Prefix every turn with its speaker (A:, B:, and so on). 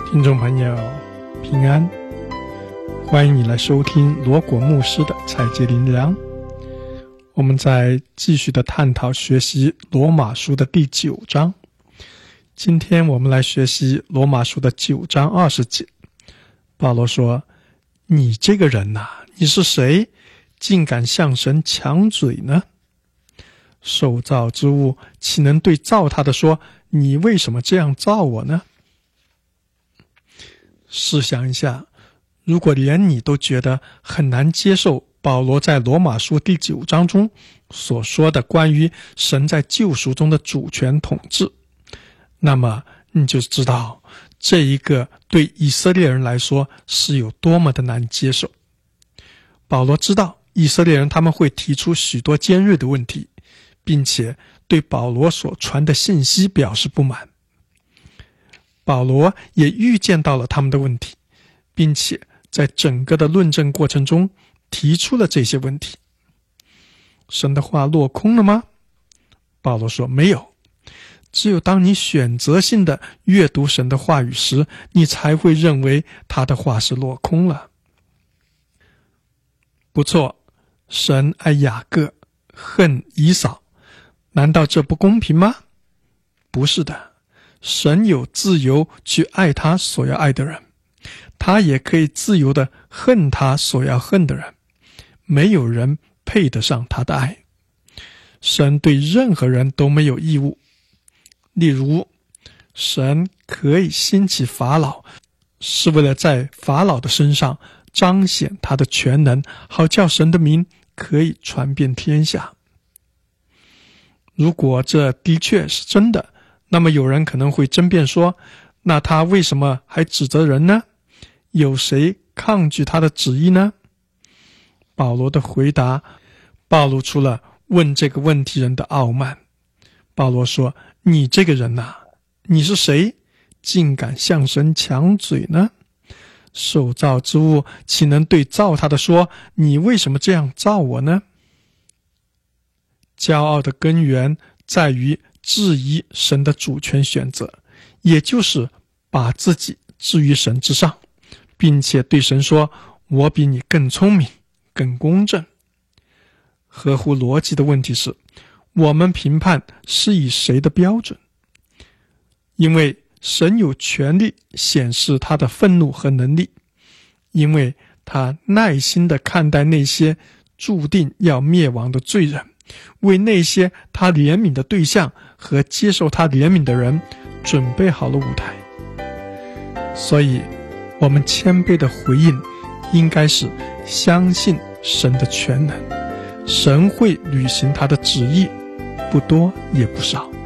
A: 听众朋友平安，欢迎你来收听罗果牧师的采节灵粮。我们在继续的探讨学习罗马书的第9章，今天我们来学习罗马书的9章20节。保罗说，你这个人啊，你是谁，竟敢向神抢嘴呢？受造之物岂能对造他的说，你为什么这样造我呢？试想一下，如果连你都觉得很难接受保罗在罗马书第9章中所说的关于神在救赎中的主权统治，那么你就知道这一个对以色列人来说是有多么的难接受。保罗知道以色列人他们会提出许多尖锐的问题，并且对保罗所传的信息表示不满。保罗也预见到了他们的问题，并且在整个的论证过程中提出了这些问题。神的话落空了吗？保罗说没有，只有当你选择性的阅读神的话语时，你才会认为他的话是落空了。不错，神爱雅各，恨以扫，难道这不公平吗？不是的，神有自由去爱他所要爱的人，他也可以自由地恨他所要恨的人，没有人配得上他的爱。神对任何人都没有义务。例如，神可以兴起法老，是为了在法老的身上彰显他的全能，好叫神的名可以传遍天下。如果这的确是真的，那么有人可能会争辩说，那他为什么还指责人呢？有谁抗拒他的旨意呢？保罗的回答暴露出了问这个问题人的傲慢。保罗说，你这个人啊，你是谁，竟敢向神抢嘴呢？受造之物岂能对造他的说，你为什么这样造我呢？骄傲的根源在于质疑神的主权选择，也就是把自己置于神之上，并且对神说，我比你更聪明，更公正。合乎逻辑的问题是，我们评判是以谁的标准？因为神有权利显示他的愤怒和能力，因为他耐心地看待那些注定要灭亡的罪人，为那些他怜悯的对象和接受他怜悯的人准备好了舞台。所以我们谦卑的回应应该是相信神的全能，神会履行他的旨意，不多也不少。